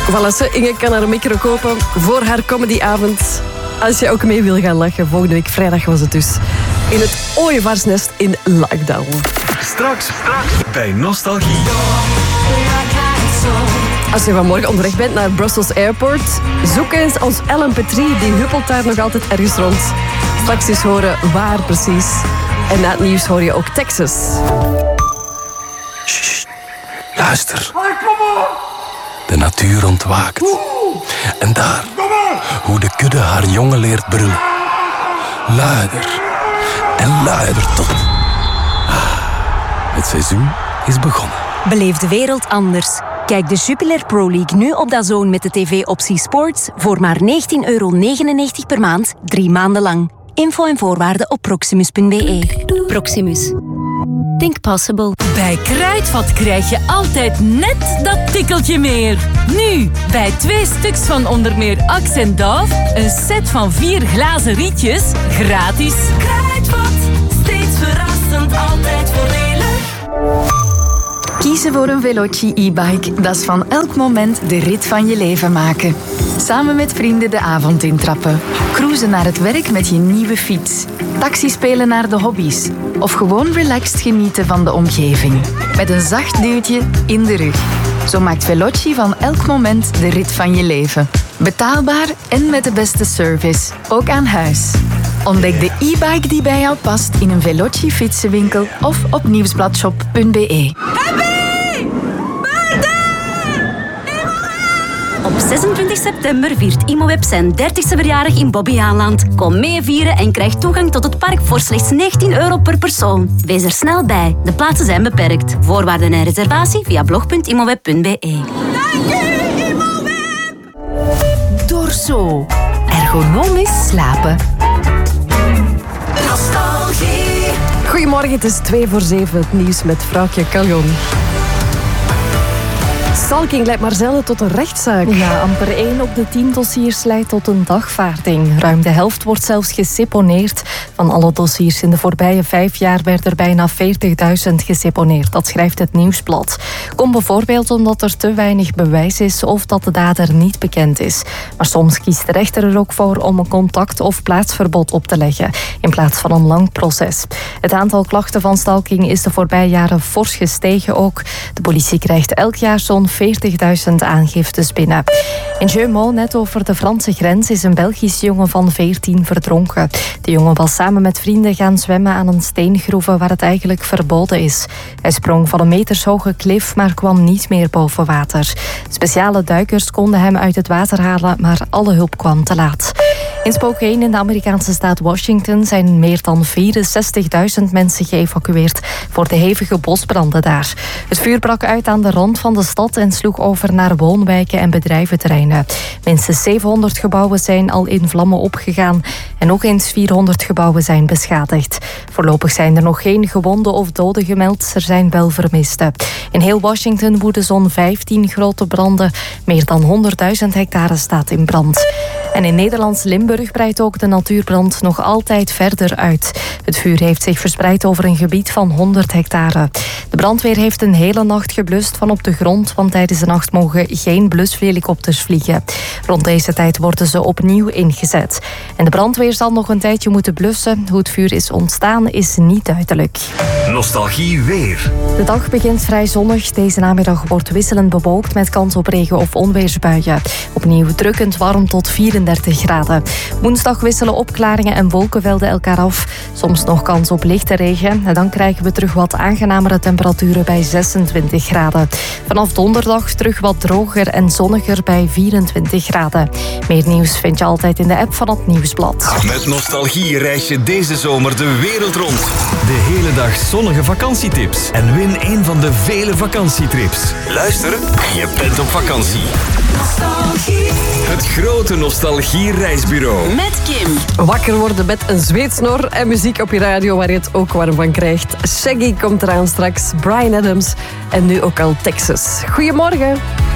Voilà, Inge kan haar micro kopen voor haar comedyavond. Als je ook mee wil gaan lachen, volgende week vrijdag was het dus. In het Ooievaarsnest in Lockdown. Straks bij Nostalgie. Als je vanmorgen onderweg bent naar Brussels Airport, zoek eens ons Ellen Petrie, die huppelt daar nog altijd ergens rond. Straks eens horen waar precies. En na het nieuws hoor je ook Texas. Sst, luister. De natuur ontwaakt. En daar, hoe de kudde haar jongen leert brullen. Luider en luider tot... Het seizoen is begonnen. Beleef de wereld anders. Kijk de Jupiler Pro League nu op DAZN met de tv-optie Sports voor maar €19,99 per maand, 3 maanden lang. Info en voorwaarden op proximus.be. Proximus. Think possible. Bij Kruidvat krijg je altijd net dat tikkeltje meer. Nu, bij 2 stuks van onder meer Axe en Dove, een set van 4 glazen rietjes, gratis. Kruidvat, steeds verrassend, altijd voordelig. Kiezen voor een Veloci e-bike, dat is van elk moment de rit van je leven maken. Samen met vrienden de avond intrappen. Cruisen naar het werk met je nieuwe fiets. Taxi spelen naar de hobby's. Of gewoon relaxed genieten van de omgeving. Met een zacht duwtje in de rug. Zo maakt Veloci van elk moment de rit van je leven. Betaalbaar en met de beste service. Ook aan huis. Ontdek de e-bike die bij jou past in een Veloci fietsenwinkel of op nieuwsbladshop.be. Op 26 september viert Imoweb zijn 30e verjaardag in Bobbejaanland. Kom mee vieren en krijg toegang tot het park voor slechts €19 per persoon. Wees er snel bij. De plaatsen zijn beperkt. Voorwaarden en reservatie via blog.imoweb.be. Dank u, Imoweb! Dorso. Ergonomisch slapen. Nostalgie. Goedemorgen, het is 6:02, het nieuws met vrouwtje Caljon. Stalking leidt maar zelden tot een rechtszaak. Ja, amper 1 op de 10 dossiers leidt tot een dagvaarding. Ruim de helft wordt zelfs geseponeerd. Van alle dossiers in de voorbije 5 jaar werden er bijna 40.000 geseponeerd. Dat schrijft het Nieuwsblad. Komt bijvoorbeeld omdat er te weinig bewijs is of dat de dader niet bekend is. Maar soms kiest de rechter er ook voor om een contact- of plaatsverbod op te leggen, in plaats van een lang proces. Het aantal klachten van stalking is de voorbije jaren fors gestegen ook. De politie krijgt elk jaar zo'n 40.000 aangiftes binnen. In Jeumont, net over de Franse grens, is een Belgisch jongen van 14 verdronken. De jongen was samen met vrienden gaan zwemmen aan een steengroeve waar het eigenlijk verboden is. Hij sprong van een metershoge klif, maar kwam niet meer boven water. Speciale duikers konden hem uit het water halen, maar alle hulp kwam te laat. In Spokane, in de Amerikaanse staat Washington, zijn meer dan 64.000 mensen geëvacueerd voor de hevige bosbranden daar. Het vuur brak uit aan de rand van de stad en sloeg over naar woonwijken en bedrijventerreinen. Minstens 700 gebouwen zijn al in vlammen opgegaan en nog eens 400 gebouwen zijn beschadigd. Voorlopig zijn er nog geen gewonden of doden gemeld, er zijn wel vermisten. In heel Washington woeden zo'n 15 grote branden. Meer dan 100.000 hectare staat in brand. En in Nederlands Limburg breidt ook de natuurbrand nog altijd verder uit. Het vuur heeft zich verspreid over een gebied van 100 hectare. De brandweer heeft een hele nacht geblust van op de grond, want tijdens de nacht mogen geen blushelikopters vliegen. Rond deze tijd worden ze opnieuw ingezet. En de brandweer zal nog een tijdje moeten blussen. Hoe het vuur is ontstaan is niet duidelijk. Nostalgie weer. De dag begint vrij zonnig. Deze namiddag wordt wisselend bewolkt met kans op regen- of onweersbuien. Opnieuw drukkend warm tot 34 graden. Woensdag wisselen opklaringen en wolkenvelden elkaar af. Soms nog kans op lichte regen. En dan krijgen we terug wat aangenamere temperaturen bij 26 graden. Vanaf donderdag terug wat droger en zonniger bij 24 graden. Meer nieuws vind je altijd in de app van het Nieuwsblad. Met Nostalgie reis je deze zomer de wereld rond. De hele dag zonnige vakantietips. En win een van de vele vakantietrips. Luister en je bent op vakantie. Nostalgie. Het grote Nostalgie-reisbureau. Met Kim. Wakker worden met een zweetsnor en muziek op je radio waar je het ook warm van krijgt. Shaggy komt eraan straks, Bryan Adams en nu ook al Texas. Goedemorgen.